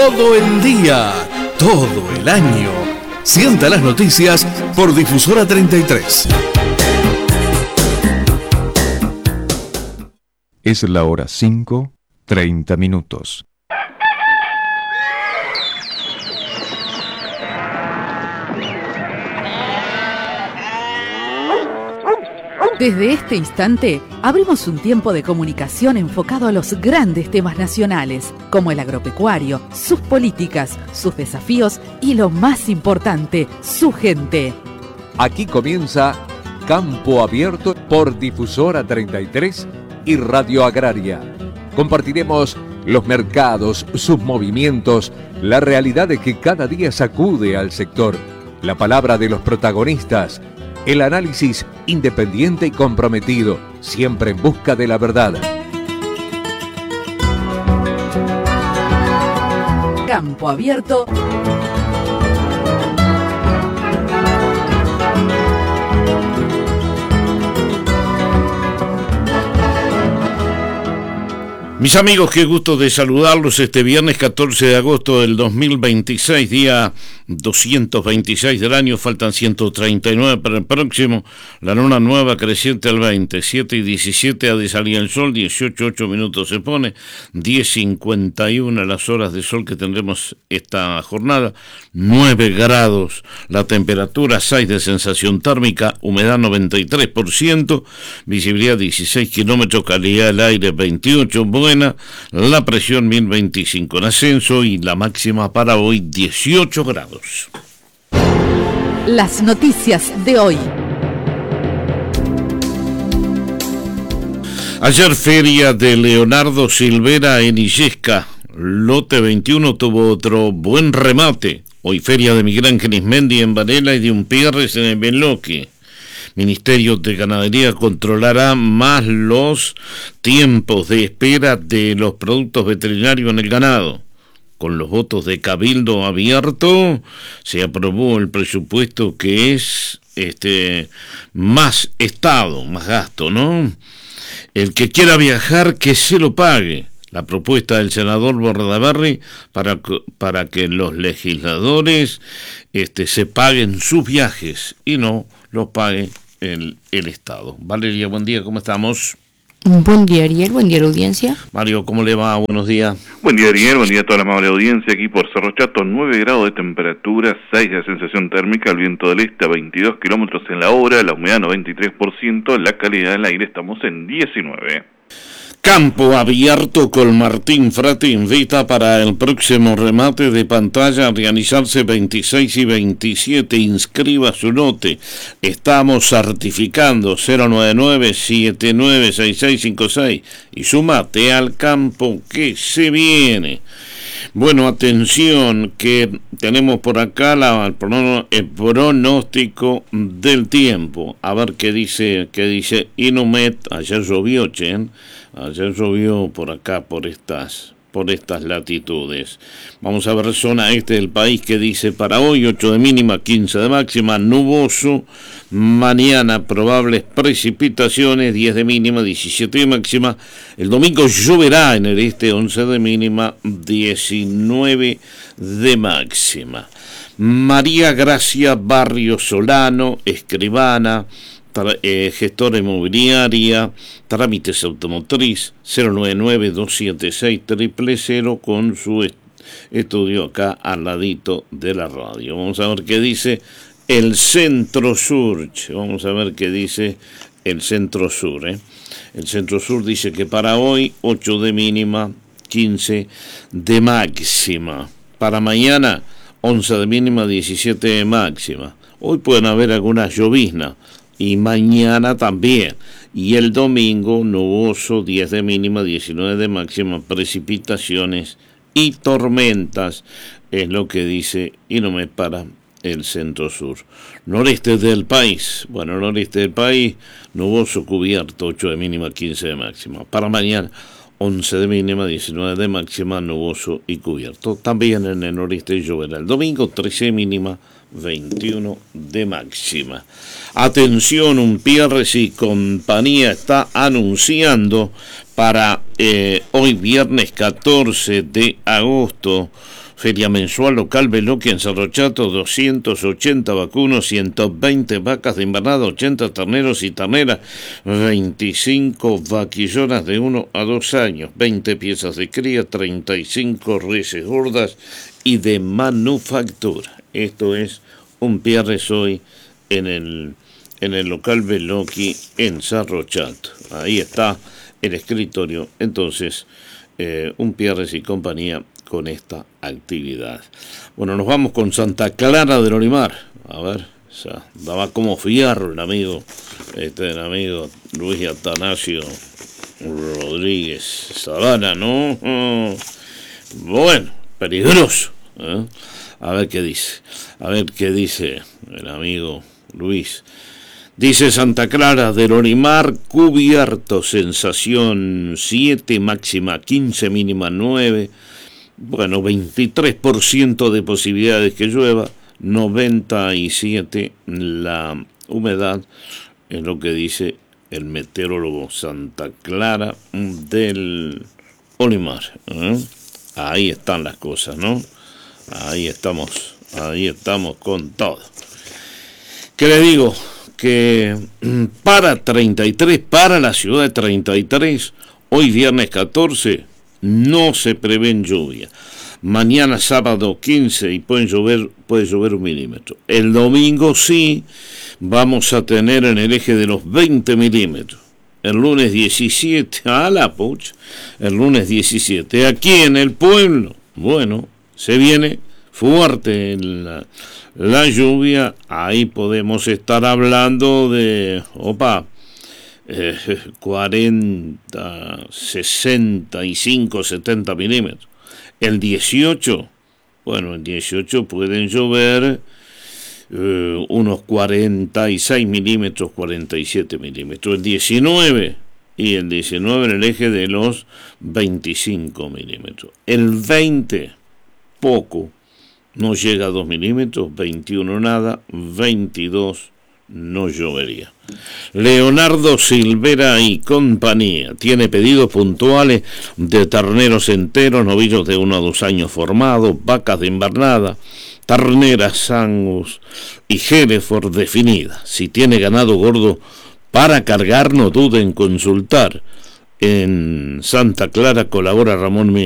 todo el día, todo el año. Sienta las noticias por Difusora 33. Es la hora 5:30. Desde este instante, abrimos un tiempo de comunicación enfocado a los grandes temas nacionales, como el agropecuario, sus políticas, sus desafíos y lo más importante, su gente. Aquí comienza Campo Abierto por Difusora 33 y Radio Agraria. Compartiremos los mercados, sus movimientos, la realidad de que cada día sacude al sector, la palabra de los protagonistas, el análisis independiente y comprometido, siempre en busca de la verdad. Campo Abierto. Mis amigos, qué gusto de saludarlos este viernes 14 de agosto del 2026, día 226 del año, faltan 139 para el próximo, la luna nueva creciente al 20, 7:17 ha de salir el sol, 18:08 minutos se pone, 10:51 las horas de sol que tendremos esta jornada, 9 grados la temperatura, 6 de sensación térmica, humedad 93%, visibilidad 16 kilómetros, calidad del aire 28, buena, la presión 1025 en ascenso y la máxima para hoy 18 grados. Las noticias de hoy. Ayer feria de Leonardo Silvera en Illesca, lote 21 tuvo otro buen remate. Hoy feria de Miguel Ángel Ismendi en Varela y de Umpierres en el Beloque. Ministerio de Ganadería controlará más los tiempos de espera de los productos veterinarios en el ganado. Con los votos de Cabildo abierto, se aprobó el presupuesto que es más Estado, más gasto, ¿no? El que quiera viajar, que se lo pague. La propuesta del senador Bordaberry para que los legisladores se paguen sus viajes y no los pague el Estado. Valeria, buen día, ¿cómo estamos? Buen día, Ariel, buen día, audiencia. Mario, ¿cómo le va? Buenos días. Buen día, Ariel, buen día a toda la amable audiencia aquí por Cerro Chato, 9 grados de temperatura, 6 de sensación térmica, el viento del este a 22 kilómetros en la hora, la humedad 93%, la calidad del aire estamos en 19. Campo Abierto con Martín Frati invita para el próximo remate de pantalla a realizarse 26 y 27. Inscriba su lote. Estamos certificando 099-796656 y sumate al campo que se viene. Bueno, atención, que tenemos por acá el pronóstico del tiempo. A ver qué dice Inumet. Ayer llovió, ayer llovió por acá, por estas latitudes. Vamos a ver zona este del país que dice para hoy 8 de mínima, 15 de máxima, nuboso. Mañana probables precipitaciones, 10 de mínima, 17 de máxima. El domingo lloverá en el este, 11 de mínima, 19 de máxima. María Gracia Barrio Solano, escribana, gestora inmobiliaria, trámites automotriz, 099-276-000 con su estudio acá al ladito de la radio. Vamos a ver qué dice el Centro Sur. Vamos a ver qué dice el Centro Sur. El Centro Sur dice que para hoy 8 de mínima, 15 de máxima. Para mañana 11 de mínima, 17 de máxima. Hoy pueden haber algunas lloviznas. Y mañana también. Y el domingo, nuboso, 10 de mínima, 19 de máxima, precipitaciones y tormentas, es lo que dice Inumet para el Centro Sur. Noreste del país, noreste del país, nuboso, cubierto, 8 de mínima, 15 de máxima. Para mañana, 11 de mínima, 19 de máxima, nuboso y cubierto. También en el noreste lloverá. El domingo, 13 de mínima, 21 de máxima. Atención, Umpierres y compañía está anunciando para hoy viernes 14 de agosto Feria mensual local Beloki en Cerro Chato, 280 vacunos, 120 vacas de invernada, 80 terneros y terneras, 25 vaquillonas de 1 a 2 años, 20 piezas de cría, 35 reses gordas y de manufactura. Esto es un Pierres hoy en el local Beloki en Cerro Chato. Ahí está el escritorio. Entonces, un Pierres y compañía con esta actividad. Bueno, nos vamos con Santa Clara del Olimar. A ver, ya daba como fierro el amigo Luis Atanasio Rodríguez Sabana, ¿no? Bueno, peligroso. A ver qué dice el amigo Luis. Dice Santa Clara del Olimar, cubierto, sensación 7, máxima 15, mínima 9. Bueno, 23% de posibilidades que llueva, 97 la humedad, es lo que dice el meteorólogo Santa Clara del Olimar. Ahí están las cosas, ¿no? Ahí estamos con todo. ¿Qué le digo? Que para 33, para la ciudad de 33, hoy viernes 14, no se prevén lluvia. Mañana sábado 15 y puede llover 1 milímetro. El domingo sí vamos a tener en el eje de los 20 milímetros. El lunes 17, el lunes 17, aquí en el pueblo, bueno, se viene fuerte la lluvia, ahí podemos estar hablando de, 40, 65, 70 milímetros. El 18, pueden llover unos 46 milímetros, 47 milímetros. El 19 en el eje de los 25 milímetros. El 20, poco, no llega a 2 milímetros, 21 nada, 22 no llovería. Leonardo Silvera y compañía tiene pedidos puntuales de terneros enteros, novillos de 1 a 2 años formados, vacas de invernada, terneras Angus y Hereford definidas. Si tiene ganado gordo para cargar, no dude en consultar. En Santa Clara colabora Ramón